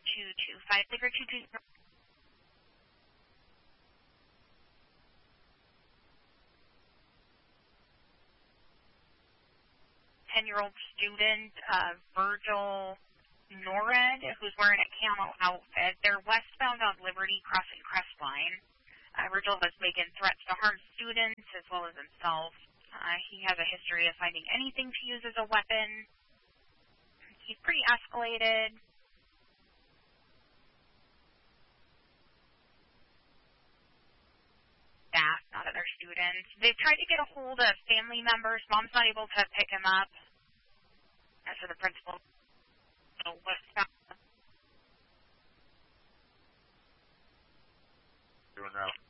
225, Liver 220. 10-year-old student, Virgil Norred, who's wearing a camo outfit. They're westbound on Liberty, crossing Crestline. Virgil was making threats to harm students as well as himself. He has a history of finding anything to use as a weapon. He's pretty escalated. Staff, not other students. They've tried to get a hold of family members. Mom's not able to pick him up. As for the principal, doing now.